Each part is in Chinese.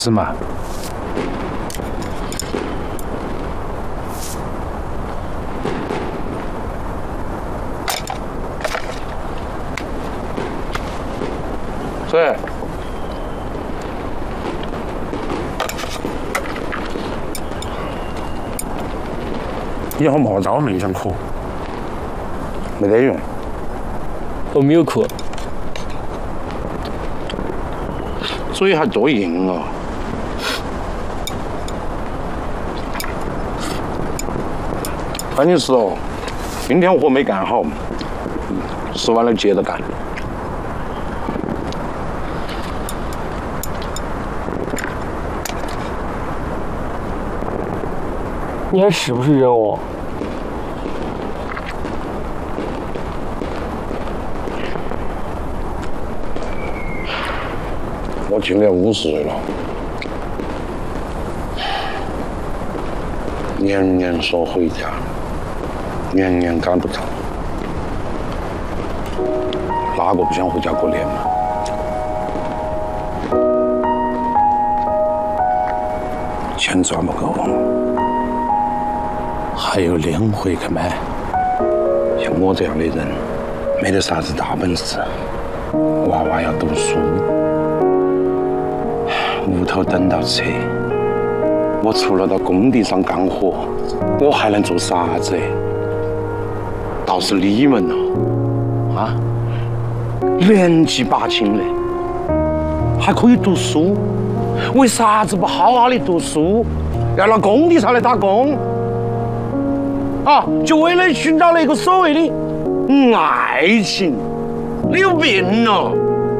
是嘛？对。以后莫找我梦想课，没得用。 我没有课。 嘴还多硬啊！关键是哦，今天活没干好，吃完了接着干。 你还是不是人哦？ 我今年50岁了，年年说回家，年年赶不到，哪个不想回家过年嘛？钱赚不够，还有脸回去买。像我这样的人，没得啥子大本事，娃娃要读书。屋头等到车，我除了到工地上干活，我还能做啥子？倒是你们啊，年纪把轻的，还可以读书，为啥子不好好的读书，要到工地上来打工？啊，就为了寻找那个所谓的爱情？你有病哦！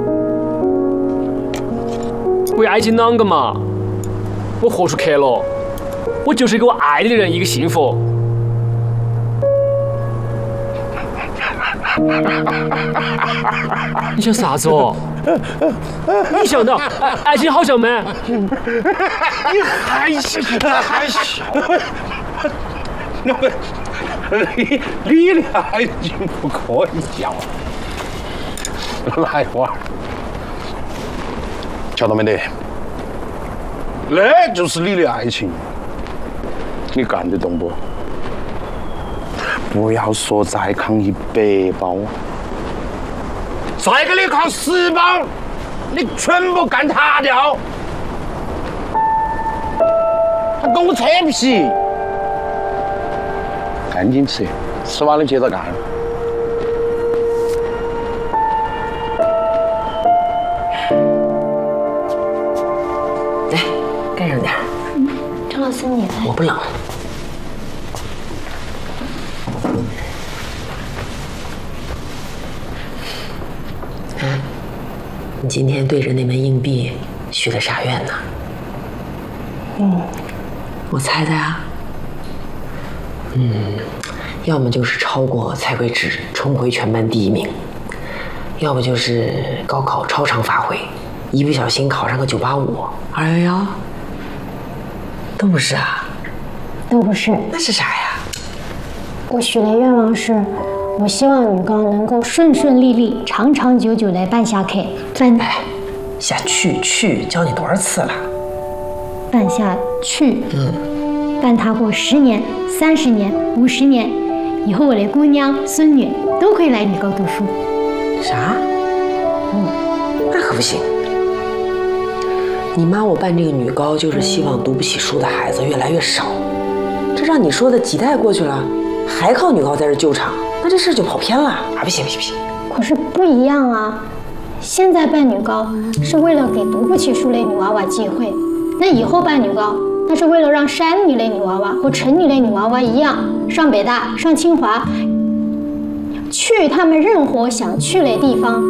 为爱情啷个嘛？我豁出去了，我就是给我爱的人一个幸福。你想啥子哦？你想的爱情好笑吗？ 你还笑？你的爱情不可以笑。来娃儿。瞧到没得？那就是你的爱情，你干得动不？不要说再扛100包，再给你扛10包，你全部干塌掉，还跟我扯皮！赶紧吃，吃完了接着干。 盖上点。 张老师你来。 我不冷。你今天对着那枚硬币许的啥愿呢？我猜猜啊。要么就是超过蔡桂芝，重回全班第1名；要不就是高考超常发挥，一不小心考上个985、211。都不是啊。 都不是。 那是啥呀？ 我许的愿望是，我希望女高能够顺顺利利、长长久久地办下去。 下去教你多少次了？ 办下去。办它过10年、30年、50年，以后我的姑娘、孙女都可以来女高读书。 啥？那可不行。你妈我办这个女高，就是希望读不起书的孩子越来越少。这让你说的几代过去了，还靠女高在这救场，那这事就跑偏了啊！不行。 可是不一样啊，现在办女高是为了给读不起书的女娃娃机会，那以后办女高，那是为了让山女的女娃娃和城女的女娃娃一样，上北大、上清华，去他们任何想去的地方。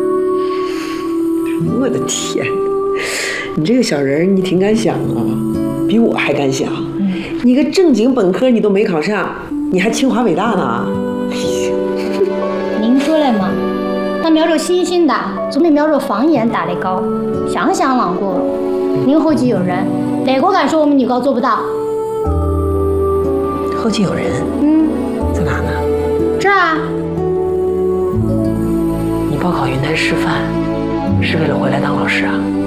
我的天，你这个小人你挺敢想啊，比我还敢想。你个正经本科你都没考上，你还清华北大呢？ 您说了嘛，他瞄着星星打，总比瞄着房檐打得高。想想啷个？您后继有人，哪个敢说我们女高做不到？ 后继有人？在哪呢？ 这儿啊。 你报考云南师范，是为了回来当老师啊？